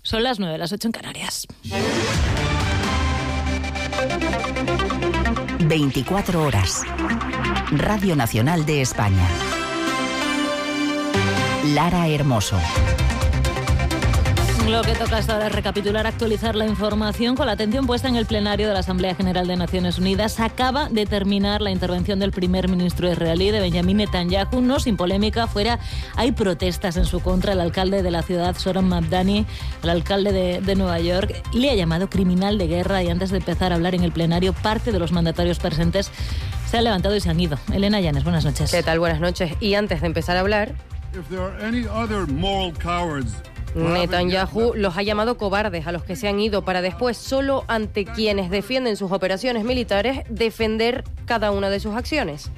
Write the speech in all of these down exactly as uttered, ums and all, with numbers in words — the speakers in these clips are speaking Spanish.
Son las nueve, las ocho en Canarias. veinticuatro horas. Radio Nacional de España. Lara Hermoso. Lo que toca hasta ahora es recapitular, actualizar la información con la atención puesta en el plenario de la Asamblea General de Naciones Unidas. Acaba de terminar la intervención del primer ministro israelí, de Benjamin Netanyahu, no sin polémica. Fuera hay protestas en su contra. El alcalde de la ciudad, Zohran Mamdani, el alcalde de, de Nueva York, le ha llamado criminal de guerra, y antes de empezar a hablar en el plenario, parte de los mandatarios presentes se han levantado y se han ido. Elena Llanes, buenas noches. ¿Qué tal? Buenas noches. Y antes de empezar a hablar, Netanyahu los ha llamado cobardes a los que se han ido, para después, solo ante quienes defienden sus operaciones militares, defender cada una de sus acciones.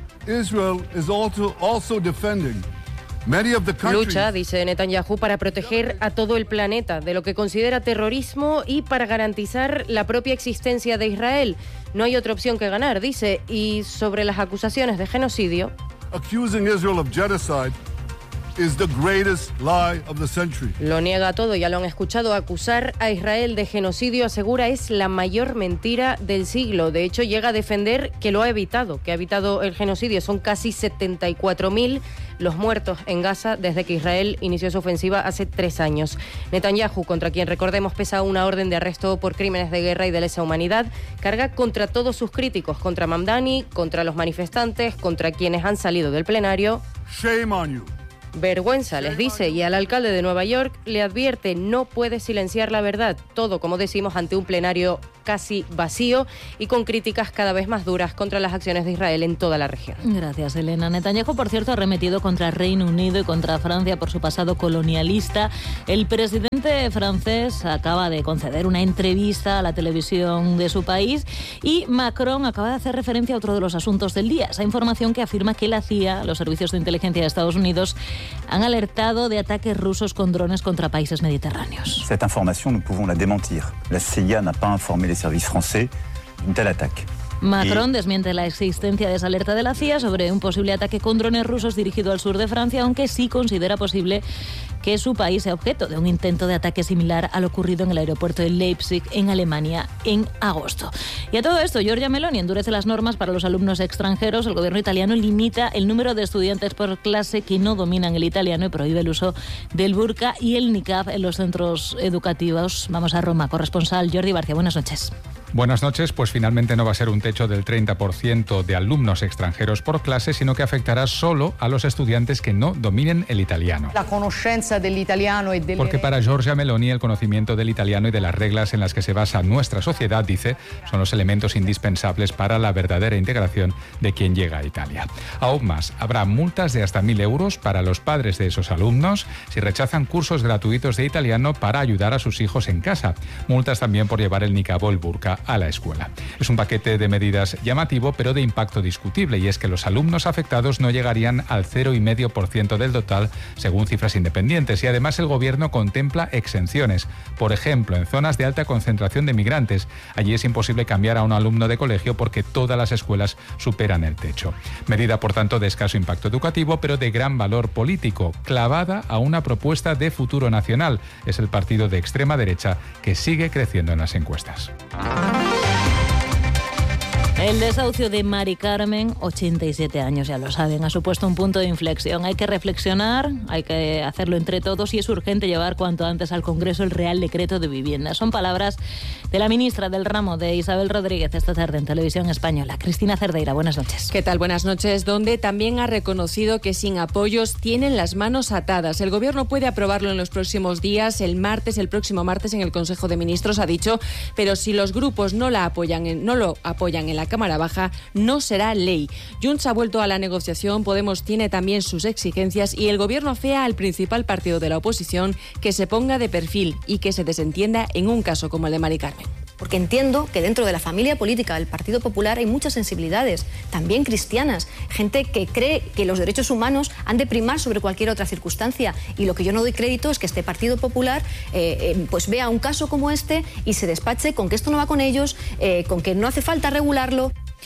Lucha, dice Netanyahu, para proteger a todo el planeta de lo que considera terrorismo y para garantizar la propia existencia de Israel. No hay otra opción que ganar, dice. Y sobre las acusaciones de genocidio, accusing Israel of genocide is the greatest lie of the century. Lo niega todo, ya lo han escuchado. Acusar a Israel de genocidio, asegura, es la mayor mentira del siglo. De hecho, llega a defender que lo ha evitado, que ha evitado el genocidio. Son casi setenta y cuatro mil los muertos en Gaza desde que Israel inició su ofensiva hace tres años. Netanyahu, contra quien, recordemos, pesa una orden de arresto por crímenes de guerra y de lesa humanidad, carga contra todos sus críticos, contra Mamdani, contra los manifestantes, contra quienes han salido del plenario. Shame on you. Vergüenza, les dice, y al alcalde de Nueva York le advierte: no puede silenciar la verdad. Todo, como decimos, ante un plenario casi vacío y con críticas cada vez más duras contra las acciones de Israel en toda la región. Gracias, Elena. Netanyahu, por cierto, ha arremetido contra Reino Unido y contra Francia por su pasado colonialista. El presidente francés acaba de conceder una entrevista a la televisión de su país, y Macron acaba de hacer referencia a otro de los asuntos del día, esa información que afirma que la C I A, los servicios de inteligencia de Estados Unidos, han alertado de ataques rusos con drones contra países mediterráneos. Cette información nous pouvons la démentir. La C I A n'a pas informé les services français d'une telle attaque. Macron desmiente la existencia de esa alerta de la C I A sobre un posible ataque con drones rusos dirigido al sur de Francia, aunque sí considera posible que su país sea objeto de un intento de ataque similar al ocurrido en el aeropuerto de Leipzig, en Alemania, en agosto. Y a todo esto, Giorgia Meloni endurece las normas para los alumnos extranjeros. El gobierno italiano limita el número de estudiantes por clase que no dominan el italiano y prohíbe el uso del burka y el niqab en los centros educativos. Vamos a Roma, corresponsal Jordi Barcia, buenas noches. Buenas noches. Pues finalmente no va a ser un techo del treinta por ciento de alumnos extranjeros por clase, sino que afectará solo a los estudiantes que no dominen el italiano. La conoscenza del italiano y del... Porque para Giorgia Meloni el conocimiento del italiano y de las reglas en las que se basa nuestra sociedad, dice, son los elementos indispensables para la verdadera integración de quien llega a Italia. Aún más, habrá multas de hasta mil euros para los padres de esos alumnos si rechazan cursos gratuitos de italiano para ayudar a sus hijos en casa. Multas también por llevar el niqab o el burka a la escuela. Es un paquete de medidas llamativo, pero de impacto discutible, y es que los alumnos afectados no llegarían al cero coma cinco por ciento del total, según cifras independientes, y además el gobierno contempla exenciones. Por ejemplo, en zonas de alta concentración de migrantes, allí es imposible cambiar a un alumno de colegio porque todas las escuelas superan el techo. Medida, por tanto, de escaso impacto educativo, pero de gran valor político, clavada a una propuesta de Futuro Nacional. Es el partido de extrema derecha que sigue creciendo en las encuestas. El desahucio de Mari Carmen, ochenta y siete años, ya lo saben, ha supuesto un punto de inflexión. Hay que reflexionar, hay que hacerlo entre todos, y es urgente llevar cuanto antes al Congreso el Real Decreto de Vivienda. Son palabras de la ministra del ramo, de Isabel Rodríguez, esta tarde en Televisión Española. Cristina Cerdeira, buenas noches. ¿Qué tal? Buenas noches, donde también ha reconocido que sin apoyos tienen las manos atadas. El Gobierno puede aprobarlo en los próximos días, el martes, el próximo martes en el Consejo de Ministros, ha dicho, pero si los grupos no la apoyan, en, no lo apoyan en la Cámara Baja, no será ley. Junts ha vuelto a la negociación, Podemos tiene también sus exigencias y el Gobierno afea al principal partido de la oposición que se ponga de perfil y que se desentienda en un caso como el de Mari Carmen. Porque entiendo que dentro de la familia política del Partido Popular hay muchas sensibilidades, también cristianas, gente que cree que los derechos humanos han de primar sobre cualquier otra circunstancia, y lo que yo no doy crédito es que este Partido Popular eh, eh, pues vea un caso como este y se despache con que esto no va con ellos, eh, con que no hace falta regularlo.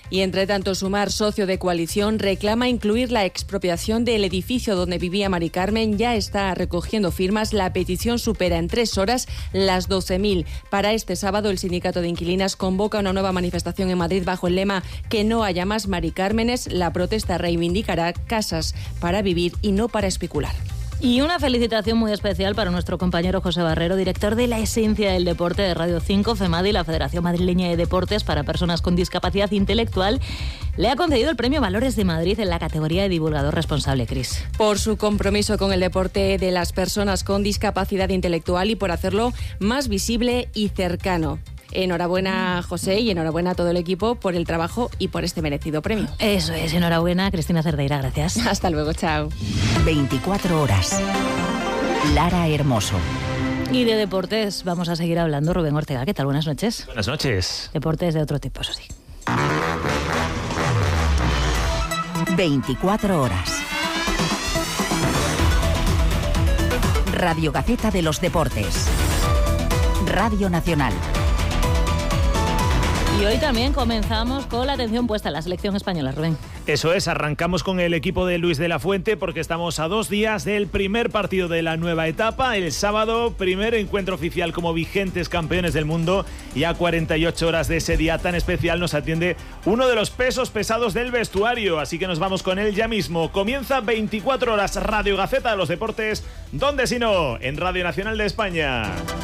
Y entre tanto, Sumar, socio de coalición, reclama incluir la expropiación del edificio donde vivía Mari Carmen. Ya está recogiendo firmas. La petición supera en tres horas las doce mil. Para este sábado, el Sindicato de Inquilinas convoca una nueva manifestación en Madrid bajo el lema "Que no haya más Mari Cármenes". La protesta reivindicará casas para vivir y no para especular. Y una felicitación muy especial para nuestro compañero José Barrero, director de La Esencia del Deporte de Radio cinco. FEMADI, la Federación Madrileña de Deportes para Personas con Discapacidad Intelectual, le ha concedido el premio Valores de Madrid en la categoría de divulgador responsable, Cris. Por su compromiso con el deporte de las personas con discapacidad intelectual y por hacerlo más visible y cercano. Enhorabuena, José, y enhorabuena a todo el equipo por el trabajo y por este merecido premio. Eso es, enhorabuena, Cristina Cerdeira, gracias. Hasta luego, chao. veinticuatro horas. Lara Hermoso. Y de deportes vamos a seguir hablando. Rubén Ortega, ¿qué tal? Buenas noches. Buenas noches. Deportes de otro tipo, eso sí. veinticuatro horas. Radio Gaceta de los Deportes. Radio Nacional. Y hoy también comenzamos con la atención puesta en la selección española, Rubén. Eso es, arrancamos con el equipo de Luis de la Fuente porque estamos a dos días del primer partido de la nueva etapa. El sábado, primer encuentro oficial como vigentes campeones del mundo, y a cuarenta y ocho horas de ese día tan especial nos atiende uno de los pesos pesados del vestuario, así que nos vamos con él ya mismo. Comienza veinticuatro horas Radio Gaceta de los Deportes, ¿dónde si no? En Radio Nacional de España.